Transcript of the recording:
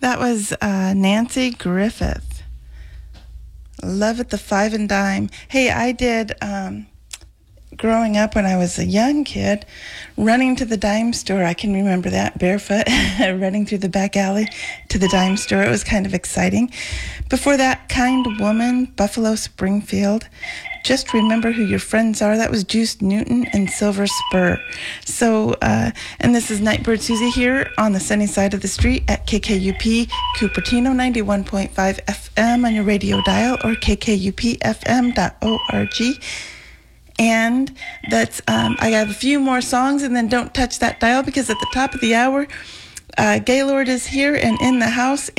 That was Nancy Griffith. Love at the Five and Dime. Hey, I did, growing up when I was a young kid, running to the dime store. I can remember that, barefoot, running through the back alley to the dime store. It was kind of exciting. Before that, Kind Woman, Buffalo Springfield. Just Remember Who Your Friends Are. That was Juice Newton and Silver Spur. So, and this is Nightbird Susie here on the sunny side of the street at KKUP Cupertino 91.5 FM on your radio dial or kkupfm.org. And that's, I have a few more songs, and then don't touch that dial because at the top of the hour, Gaylord is here and in the house.